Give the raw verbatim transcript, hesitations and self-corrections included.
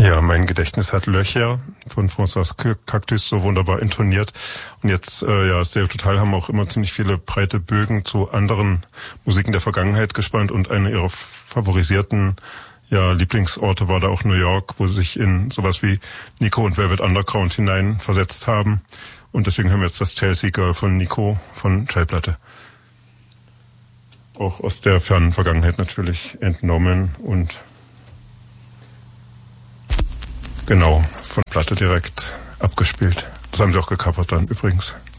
Ja, mein Gedächtnis hat Löcher von François Cactus so wunderbar intoniert. Und jetzt, äh, ja, Stereo Total haben auch immer ziemlich viele breite Bögen zu anderen Musiken der Vergangenheit gespannt. Und eine ihrer favorisierten ja, Lieblingsorte war da auch New York, wo sie sich in sowas wie Nico und Velvet Underground hinein versetzt haben. Und deswegen haben wir jetzt das Chelsea Girl von Nico von Schallplatte. Auch aus der fernen Vergangenheit natürlich entnommen und genau, von Platte direkt abgespielt. Das haben sie auch gecovert dann übrigens.